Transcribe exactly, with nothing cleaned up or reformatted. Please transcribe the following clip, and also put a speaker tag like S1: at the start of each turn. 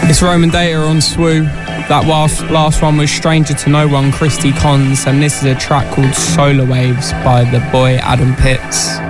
S1: It's Roman Data on Swoo. That last, last one was Stranger to No One, Christy Cons, and this is a track called Solar Waves by the boy Adam Pitts.